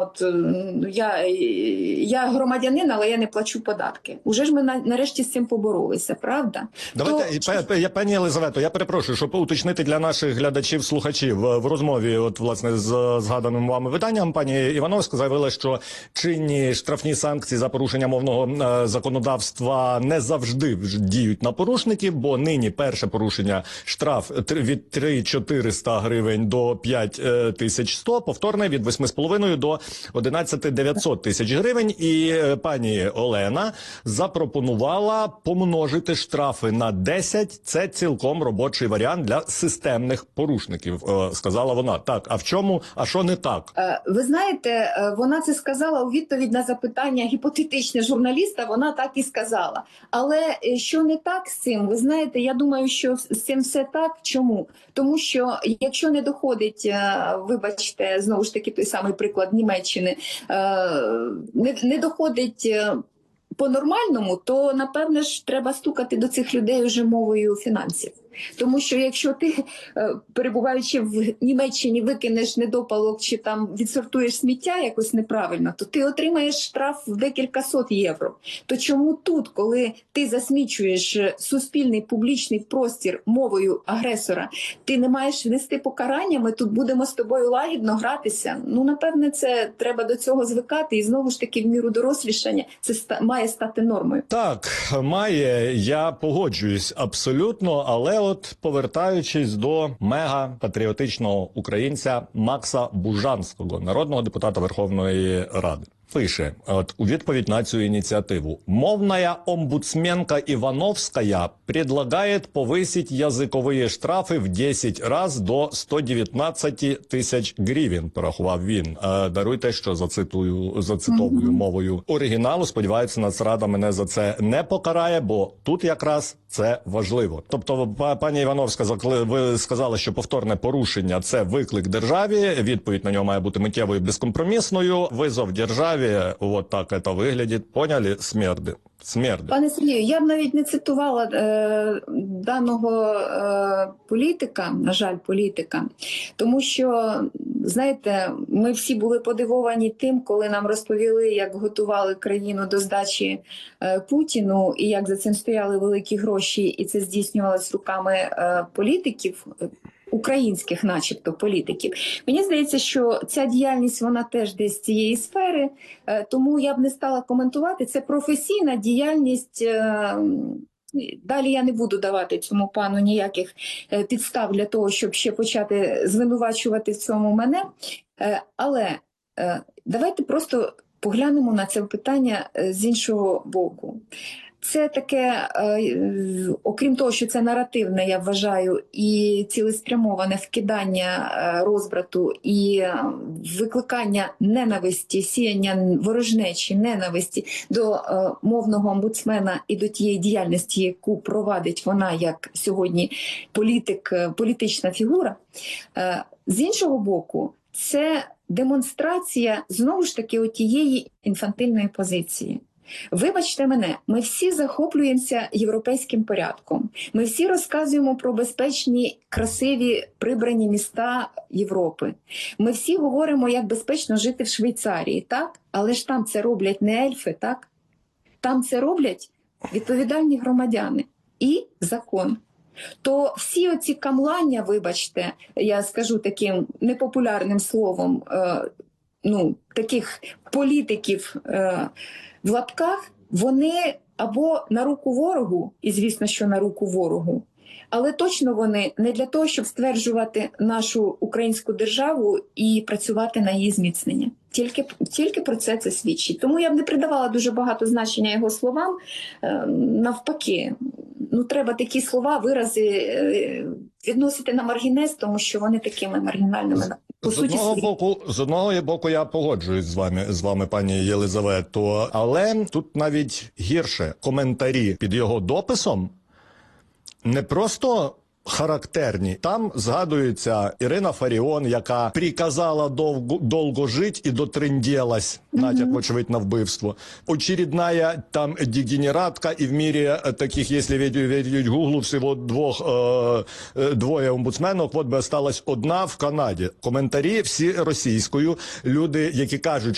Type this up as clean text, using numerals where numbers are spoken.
я громадянин, але я не плачу податки. Уже ж ми нарешті з цим поборолися, правда? Давайте, пані Єлизавето, я перепрошую, щоб уточнити для наших глядачів-слухачів. В розмові, власне, з згаданим вами виданням, пані Івановська заявила, що чинні штрафні санкції за порушення мовного законодавства не завжди діють на порушників, бо нині перше порушення штраф від 3-400 гривень до 5100, повторне від 8,5 до 11 900 гривень. І пані Олена запропонувала помножити штрафи на 10. Це цілком робочий варіант для системних порушників, сказала вона. Так, а в чому, а що не так? Ви знаєте, вона це сказала у відповідь на запитання гіпотетичне журналіста, вона так і сказала. Але що не так з цим? Ви знаєте, я думаю, що з цим все так. Чому? Тому що якщо не доходить, вибачте, знову ж таки той самий приклад Німеччини, не доходить по-нормальному, то, напевне ж, треба стукати до цих людей вже мовою фінансів. Тому що якщо ти, перебуваючи в Німеччині, викинеш недопалок чи там відсортуєш сміття якось неправильно, то ти отримаєш штраф в декілька сот євро. То чому тут, коли ти засмічуєш суспільний публічний простір мовою агресора, ти не маєш внести покарання, ми тут будемо з тобою лагідно гратися? Ну, напевне, це треба до цього звикати, і знову ж таки в міру дорослішання це має стати нормою. Так, має, я погоджуюсь абсолютно, але от повертаючись до мега-патріотичного українця Макса Бужанського, народного депутата Верховної Ради. Пише, от у відповідь на цю ініціативу: «Мовная омбудсменка Ивановская предлагает повысить языковые штрафы в 10 раз до 119 тисяч гривень», порахував він. Даруйте, що зацитовую мовою оригіналу. Сподіваюся, Нацрада мене за це не покарає, бо тут якраз це важливо. Тобто, пані Івановська, ви сказали, що повторне порушення – це виклик державі, відповідь на нього має бути миттєвою, безкомпромісною, визов державі, от так це виглядить, поняли, смерди. Пане Сергію, я б навіть не цитувала даного політика, на жаль, політика, тому що, знаєте, ми всі були подивовані тим, коли нам розповіли, як готували країну до здачі Путіну і як за цим стояли великі гроші, і це здійснювалось руками політиків, українських начебто політиків. Мені здається, що ця діяльність, вона теж десь з цієї сфери, тому я б не стала коментувати. Це професійна діяльність. Далі я не буду давати цьому пану ніяких підстав для того, щоб ще почати звинувачувати в цьому мене. Але давайте просто поглянемо на це питання з іншого боку. Це таке, окрім того, що це наративне, я вважаю, і цілеспрямоване вкидання розбрату і викликання ненависті, сіяння ворожнечі, ненависті до мовного омбудсмена і до тієї діяльності, яку провадить вона як сьогодні політична фігура. З іншого боку, це демонстрація, знову ж таки, отієї інфантильної позиції. Вибачте мене, ми всі захоплюємося європейським порядком. Ми всі розказуємо про безпечні, красиві, прибрані міста Європи. Ми всі говоримо, як безпечно жити в Швейцарії, так? Але ж там це роблять не ельфи, так? Там це роблять відповідальні громадяни і закон. То всі оці камлання, вибачте, я скажу таким непопулярним словом, таких політиків в лапках, вони або на руку ворогу, і звісно, що на руку ворогу, але точно вони не для того, щоб стверджувати нашу українську державу і працювати на її зміцнення. Тільки про це свідчить. Тому я б не придавала дуже багато значення його словам. Навпаки, треба такі слова, вирази відносити на маргінез, тому що вони такими маргінальними. З одного боку я погоджуюсь з вами, пані Єлизавето, але тут навіть гірше. Коментарі під його дописом не просто характерні. Там згадується Ірина Фаріон, яка приказала довго жити і дотрынділась, натяк, вочевидь, на вбивство. Очередная там дегенератка, і в мірі таких, якщо вірить Гуглу, всього двоє омбудсменок, от би осталась одна в Канаді. Коментарі всі російською. Люди, які кажуть,